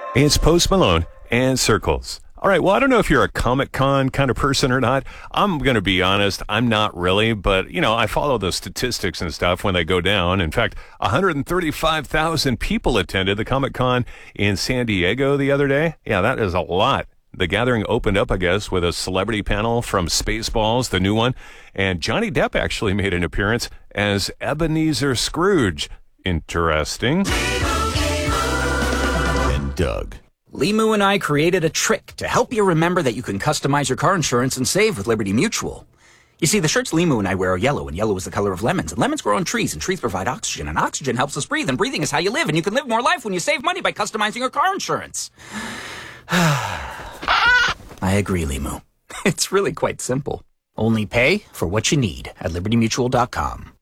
It's Post Malone and Circles. All right, well, I don't know if you're a Comic-Con kind of person or not. I'm going to be honest, I'm not really, but, I follow the statistics and stuff when they go down. In fact, 135,000 people attended the Comic-Con in San Diego the other day. Yeah, that is a lot. The gathering opened up, I guess, with a celebrity panel from Spaceballs, the new one, and Johnny Depp actually made an appearance as Ebenezer Scrooge. Interesting. And Doug. Limu and I created a trick to help you remember that you can customize your car insurance and save with Liberty Mutual. You see, the shirts Limu and I wear are yellow, and yellow is the color of lemons. And lemons grow on trees, and trees provide oxygen, and oxygen helps us breathe, and breathing is how you live, and you can live more life when you save money by customizing your car insurance. I agree, Limu. It's really quite simple. Only pay for what you need at LibertyMutual.com.